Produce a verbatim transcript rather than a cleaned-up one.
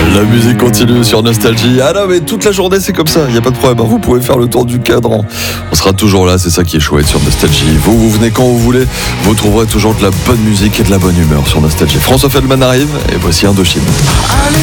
La musique continue sur Nostalgie. Ah non, mais toute la journée, c'est comme ça, il n'y a pas de problème. Vous pouvez faire le tour du cadran. On sera toujours là, c'est ça qui est chouette sur Nostalgie. Vous, vous venez quand vous voulez, vous trouverez toujours de la bonne musique et de la bonne humeur sur Nostalgie. François Feldman arrive et voici Indochine.